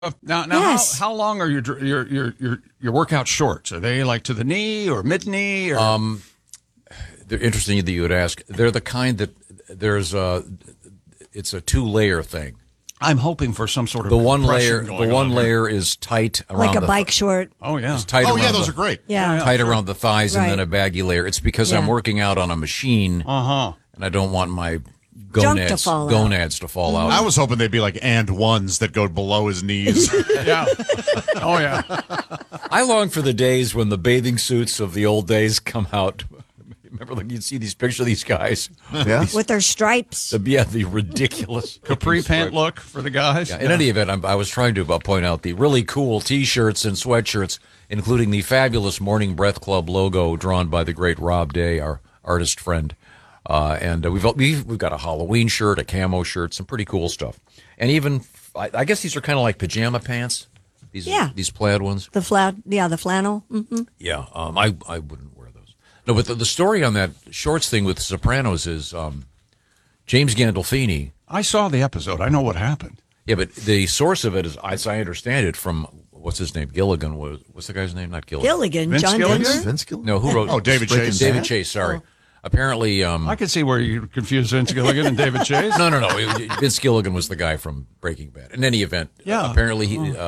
Now, Yes. how long are your workout shorts? Are they like to the knee or mid knee? Or? They're interesting that you would ask. They're the kind that it's a 2-layer thing. I'm hoping for some sort of The one compression layer is tight around Like a the bike short. Oh yeah. It's tight Oh, around yeah, those the- are great. Yeah. tight around the thighs and Right. then a baggy layer. It's because I'm Yeah. working out on a machine and I don't want my gonads to fall out. I was hoping they'd be like and ones that go below his knees. Yeah. Oh yeah. I long for the days when the bathing suits of the old days come out. Remember, like you'd see these pictures of these guys. Yeah. With their stripes. The ridiculous Capri pant look for the guys. Yeah, in any event, I was trying to point out the really cool T-shirts and sweatshirts, including the fabulous Morning Breath Club logo drawn by the great Rob Day, our artist friend. And we've got a Halloween shirt, a camo shirt, some pretty cool stuff. And even, I guess these are kind of like pajama pants. These plaid ones. The flannel. Mm-hmm. Yeah, I wouldn't wear those. No, but the story on that shorts thing with the Sopranos is James Gandolfini. I saw the episode. I know what happened. Yeah, but the source of it is, as I understand it, from what's his name, Gilligan. What's the guy's name? Not Gilligan. Gilligan. Vince John Gilligan? Denver. Vince Gilligan? No, who wrote? Oh, David Chase. David Chase. Sorry. Apparently, I can see where you confused Vince Gilligan and David Chase. No. Vince Gilligan was the guy from Breaking Bad. In any event, Yeah. apparently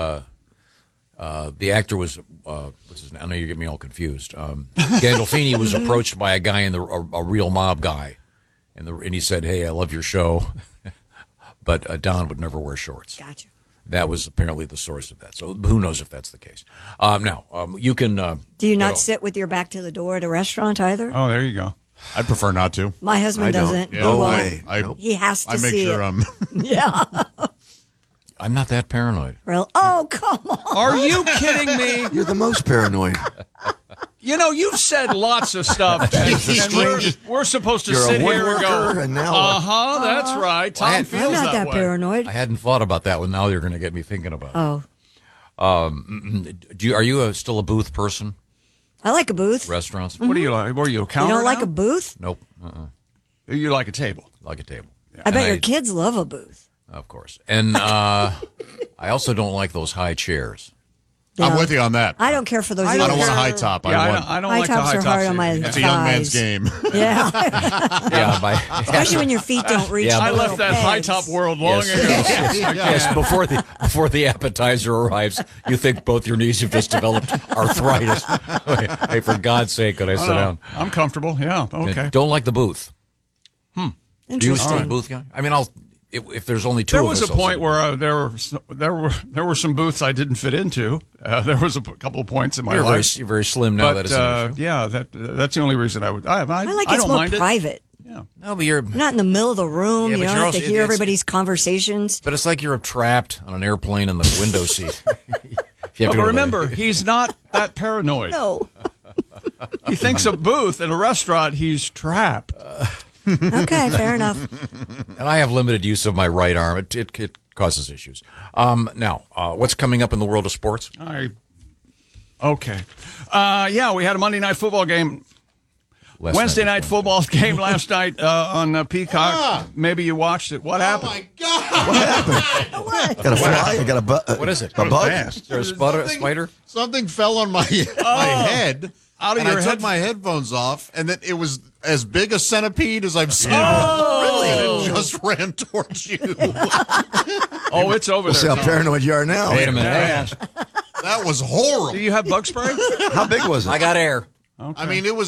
the actor was. What's his name? I know you get me all confused. Gandolfini was approached by a guy a real mob guy, and he said, "Hey, I love your show, but Don would never wear shorts." Gotcha. That was apparently the source of that. So who knows if that's the case? Now you can. Do you not sit with your back to the door at a restaurant either? Oh, there you go. I'd prefer not to. My husband doesn't. Yeah, No He won't. way. He has to I make see sure it. I'm. Yeah. I'm not that paranoid. Well, oh, come on. Are you kidding me? You're the most paranoid. You know, you've said lots of stuff, and we're supposed to You're a sit here and woodworker, go, and now what? that's right. Tom I'm feels I'm not that way. paranoid. I hadn't thought about that one. Now you're going to get me thinking about it. Oh, Are you still a booth person? I like a booth. Restaurants? What do you like? Were you a You counter? don't like now? a booth? Nope. You like a table. Like a table. I bet And your kids love a booth. Of course. And I also don't like those high chairs. I'm Yeah. with you on that. I don't care for those. I don't either. want a high top. Yeah, I want. I don't High like the tops high are tops hard on either. my Yeah. It's a young man's thighs. game. Yeah. Yeah, Especially when your feet don't reach. Yeah, the I little left that high pegs. top world long Yes. ago. Yes, before the appetizer arrives, you think both your knees have just developed arthritis. Hey, for God's sake, could I sit down? I'm comfortable. Yeah. Okay. Don't like the booth. Do you Interesting. a booth guy? I mean, if there's only two There of was us, a I'll point sit. where there were some booths I didn't fit into. There was a couple of points in my You're life. very, very slim now. But That is an issue. yeah, that's the only reason I would. I I like I it's don't more mind private. No, but you're. Not in the middle of the room. Yeah, you but don't you're have to also- hear it's- everybody's conversations. But it's like you're trapped on an airplane in the window seat. You have to But go to remember, he's not that paranoid. No. He thinks a booth in a restaurant, he's trapped. Okay, fair enough. and I have limited use of my right arm. It causes issues. Now, what's coming up in the world of sports? Okay. Yeah, we had a Monday night football game. Wednesday night football game last night on Peacock. Maybe you watched it. What happened? Oh my God! Got a fly? I got a bug. What is it? A bug? Is there a spider? Something fell on my head. Out of and your I head? took my headphones off, and then it was as big a centipede as I've seen. Really? And it just ran towards you. Oh, it's over We'll see there. how paranoid you are now. Wait a minute. That was horrible. Do you have bug spray? How big was it? I got air. I mean, it was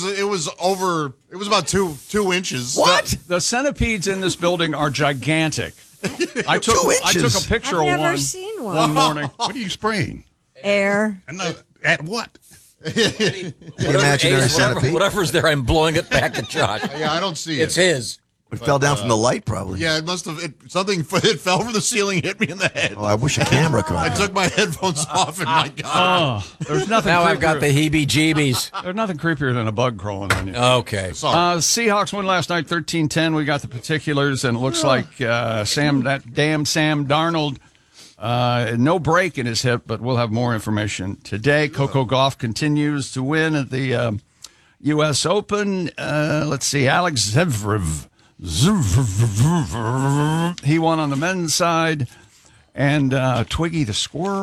about two inches. What? The centipedes in this building are gigantic. I took 2 I took inches? a picture I've of never one seen one. one morning. What are you spraying? Air. And at what? The imaginary centipede. Whatever's there, I'm blowing it back at Josh. Yeah, I don't see it. It's his. It fell down from the light, probably. Yeah, it must have. It fell from the ceiling, hit me in the head. Oh, I wish a camera could. I took my headphones off, and my God. There's nothing. Now I've got the creepier- heebie-jeebies. There's nothing creepier than a bug crawling on you. Okay. Seahawks won last night, 13-10. We got the particulars, and it looks like that damn Sam Darnold, no break in his hip, but we'll have more information today. Coco Gauff continues to win at the U.S. Open. Let's see, Alex Zverev. He won on the men's side. and Twiggy the squirrel.